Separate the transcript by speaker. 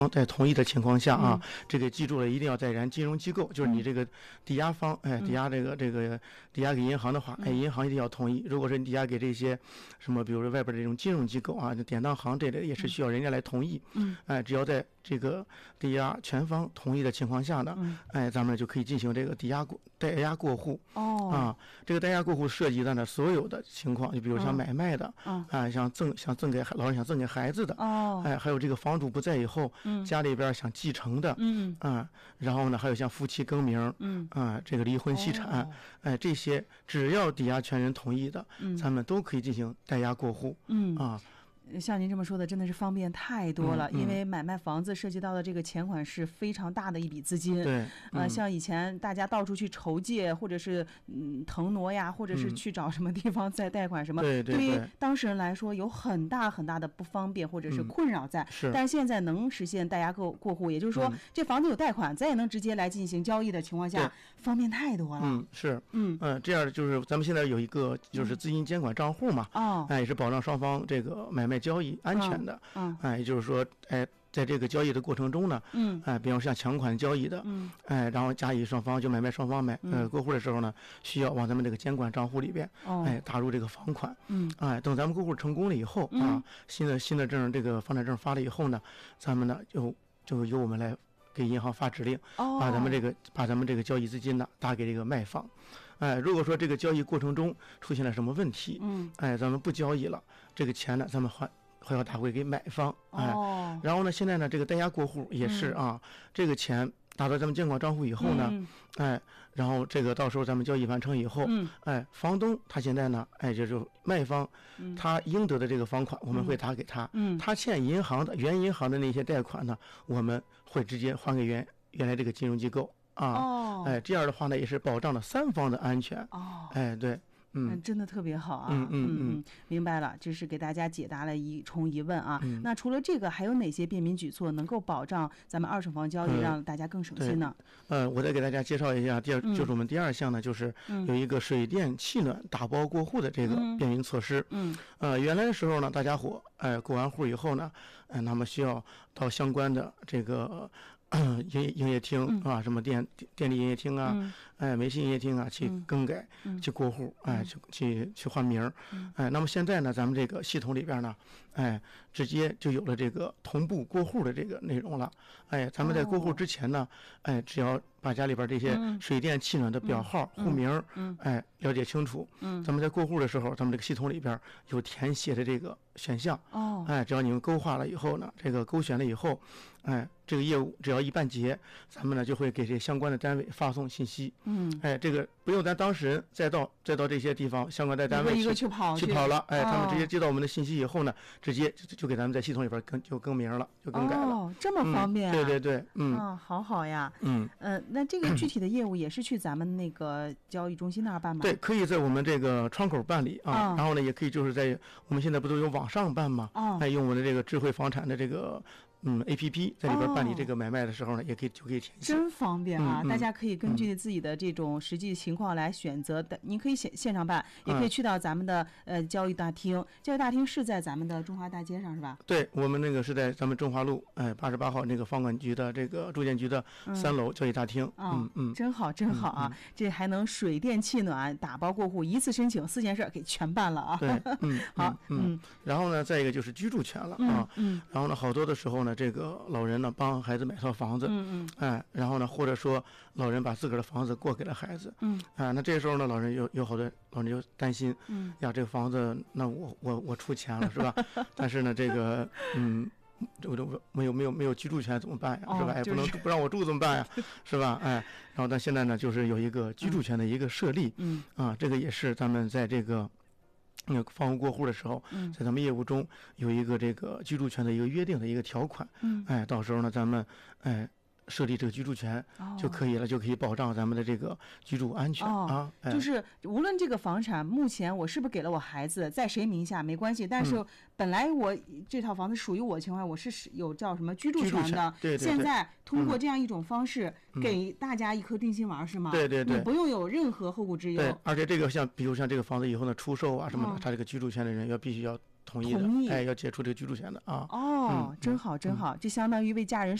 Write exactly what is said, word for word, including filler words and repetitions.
Speaker 1: 在同意的情况下啊，嗯、这个记住了，一定要在咱金融机构，就是你这个抵押方，哎，抵押这个这个抵押给银行的话，哎，银行一定要同意。如果说你抵押给这些什么，比如说外边这种金融机构啊，典当行这类，也是需要人家来同意。嗯，哎，只要在这个抵押全方同意的情况下呢，嗯、哎，咱们就可以进行这个抵押过代押过户。哦，啊，这个代押过户涉及的呢所有的情况，就比如像买卖的，嗯、啊，像赠像赠给老人想赠给孩子的，哦，哎，还有这个房主不在以后。嗯、家里边想继承的，嗯啊，然后呢，还有像夫妻更名，嗯啊，这个离婚析产，哦、哎，这些只要抵押权人同意的，嗯，咱们都可以进行代押过户，嗯啊。
Speaker 2: 像您这么说的，真的是方便太多了。嗯嗯、因为买卖房子涉及到的这个钱款是非常大的一笔资金。
Speaker 1: 对，
Speaker 2: 呃，像以前大家到处去筹借，或者是嗯腾挪呀，或者是去找什么地方再贷款什么，
Speaker 1: 嗯、对对对，
Speaker 2: 对于当事人来说有很大很大的不方便或者是困扰在。
Speaker 1: 嗯、是，
Speaker 2: 但是现在能实现代押过过户，也就是说、嗯、这房子有贷款，咱也能直接来进行交易的情况下，方便太多了。
Speaker 1: 嗯，是，嗯嗯、呃，这样就是咱们现在有一个就是资金监管账户嘛，哦、嗯，哎，也是保障双方这个买卖交易安全的，嗯，嗯哎，也就是说，哎，在这个交易的过程中呢，嗯，哎，比方说像强款交易的，嗯，哎，然后甲乙双方就买卖双方买，呃，过户的时候呢，需要往咱们这个监管账户里边，哦，哎，打入这个房款，嗯，哎，等咱们过户成功了以后啊，新的新的证这个房产证发了以后呢，咱们呢就就由我们来给银行发指令，哦，把咱们这个把咱们这个交易资金呢打给这个卖方。哎，如果说这个交易过程中出现了什么问题，嗯，哎，咱们不交易了，这个钱呢，咱们还还要打回给买方，哎，哦，然后呢，现在呢，这个代押过户也是啊，嗯、这个钱打到咱们监管账户以后呢，嗯、哎，然后这个到时候咱们交易完成以后，嗯、哎，房东他现在呢，哎，就是卖方，嗯、他应得的这个房款我们会打给他，嗯、他欠银行的原银行的那些贷款呢，我们会直接还给原原来这个金融机构。啊，哦，哎，这样的话呢，也是保障了三方的安全。哦，哎，对，嗯，
Speaker 2: 真的特别好啊。
Speaker 1: 嗯嗯 嗯, 嗯，
Speaker 2: 明白了，这是给大家解答了一重疑问啊。嗯、那除了这个，还有哪些便民举措能够保障咱们二手房交易，让大家更省心呢？
Speaker 1: 呃，我再给大家介绍一下，第二、嗯、就是我们第二项呢，就是有一个水电气暖打包过户的这个便民措施。嗯，呃，原来的时候呢，大家伙哎、呃、过完户以后呢，哎、呃，那么需要到相关的这个。营营业厅啊，什么电电力营业厅啊，嗯、哎，煤气营业厅啊，去更改，嗯、去过户，哎，去去去换名儿，嗯、哎，那么现在呢，咱们这个系统里边呢，哎，直接就有了这个同步过户的这个内容了，哎，咱们在过户之前呢，哎，只要把家里边这些水电气暖的表号、户名，嗯，哎，了解清楚，嗯，咱们在过户的时候，咱们这个系统里边有填写的这个选项，哦，哎，只要你们勾画了以后呢，这个勾选了以后，哎，这个业务只要一办结，咱们呢就会给这相关的单位发送信息，嗯，哎，这个不用咱当事人再到再到这些地方相关的单位
Speaker 2: 一个去跑
Speaker 1: 去跑了，哎，他们直接接到我们的信息以后呢，直接就就给咱们在系统里边更就更名了，就更改了，
Speaker 2: 哦，这么方便啊？
Speaker 1: 对对对，嗯，
Speaker 2: 啊，好好呀，嗯，呃，那这个具体的业务也是去咱们那个交易中心那儿办吗？
Speaker 1: 对，可以在我们这个窗口办理啊，然后呢，也可以就是在我们现在不都有网上办吗？哦，哎，用我们的这个智慧房产的这个。嗯 ，A P P 在里边办理这个买卖的时候呢，哦、也可以就可以填写，
Speaker 2: 真方便啊！嗯嗯、大家可以根据自己的这种实际情况来选择的。您可以现现场办，也可以去到咱们的、嗯、呃交易大厅。交易大厅是在咱们的中华大街上是吧？
Speaker 1: 对，我们那个是在咱们中华路哎八十八号那个房管局的这个住建局的三楼交易大厅。
Speaker 2: 嗯 嗯, 嗯，真好真好啊！嗯嗯、这还能水电气暖打包过户，一次申请四件事给全办了啊！
Speaker 1: 对，嗯，
Speaker 2: 好，
Speaker 1: 嗯，然后呢，再一个就是居住权了啊，嗯，然后呢，好多的时候呢，这个老人呢帮孩子买套房子，嗯嗯，哎，然后呢，或者说老人把自个儿的房子过给了孩子，嗯，啊，那这时候呢，老人有有好多老人就担心，嗯，呀，这个房子那我我我出钱了是吧？但是呢，这个嗯。这这没有没有没有居住权怎么办呀？是吧？哎，不能不让我住怎么办呀？是吧？哎，然后但现在呢，就是有一个居住权的一个设立，嗯啊，这个也是咱们在这个那个房屋过户的时候，在咱们业务中有一个这个居住权的一个约定的一个条款，嗯，哎，到时候呢，咱们哎。设立这个居住权就可以了，哦、就可以保障咱们的这个居住安全、哦、啊。
Speaker 2: 哎、就是无论这个房产目前我是不是给了我孩子，在谁名下没关系，但是本来我这套房子属于我的情况，我是有叫什么居住权的。
Speaker 1: 权对对对，
Speaker 2: 现在通过这样一种方式，嗯、给大家一颗定心丸，是吗？
Speaker 1: 对对对，
Speaker 2: 你不用有任何后顾之忧。
Speaker 1: 对，而且这个像比如像这个房子以后呢出售啊什么的，嗯、他这个居住权的人要必须要同意的，
Speaker 2: 同意
Speaker 1: 哎，要解除这个居住权的啊。
Speaker 2: 哦，真好真好，就相当于为家人